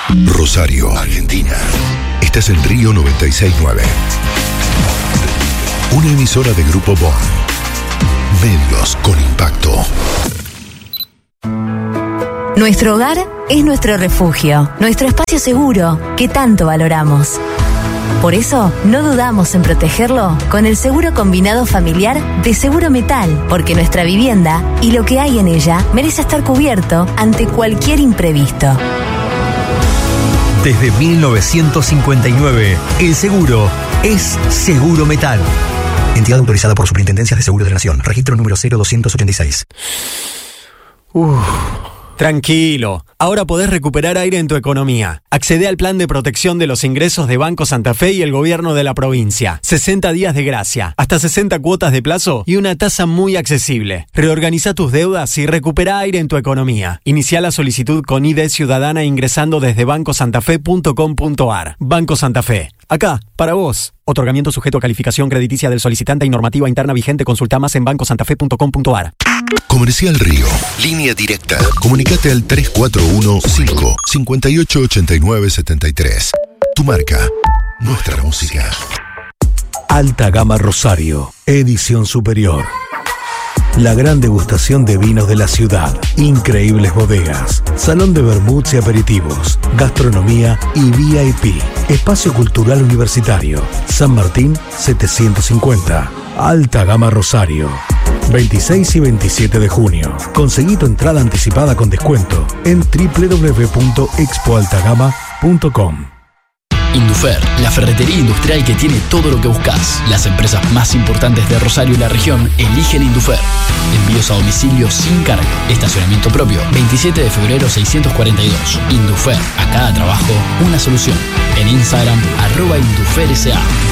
Rosario, Argentina. Estás en Río 96.9. Una emisora de Grupo Bond. Medios con impacto. Nuestro hogar es nuestro refugio, nuestro espacio seguro que tanto valoramos. Por eso, no dudamos en protegerlo con el seguro combinado familiar de Seguro Metal, porque nuestra vivienda y lo que hay en ella merece estar cubierto ante cualquier imprevisto. Desde 1959, el seguro es Seguro Metal. Entidad autorizada por Superintendencias de Seguros de la Nación. Registro número 0286. Tranquilo, ahora podés recuperar aire en tu economía. Accede al plan de protección de los ingresos de Banco Santa Fe y el gobierno de la provincia. 60 días de gracia, hasta 60 cuotas de plazo y una tasa muy accesible. Reorganiza tus deudas y recupera aire en tu economía. Inicia la solicitud con ID Ciudadana ingresando desde bancosantafe.com.ar. Banco Santa Fe, acá, para vos. Otorgamiento sujeto a calificación crediticia del solicitante y normativa interna vigente. Consulta más en bancosantafe.com.ar. Comercial Río. Línea directa. Comunicate al 341-5-5889-73. Tu marca. Nuestra música. Alta Gama Rosario. Edición superior. La gran degustación de vinos de la ciudad. Increíbles bodegas. Salón de vermuts y aperitivos. Gastronomía y VIP. Espacio Cultural Universitario. San Martín 750. Alta Gama Rosario. 26 y 27 de junio. Conseguí tu entrada anticipada con descuento en www.expoaltagama.com. Indufer, la ferretería industrial que tiene todo lo que buscas. Las empresas más importantes de Rosario y la región eligen Indufer. Envíos a domicilio sin cargo. Estacionamiento propio. 27 de febrero 642. Indufer, a cada trabajo una solución. En Instagram, @InduferSA.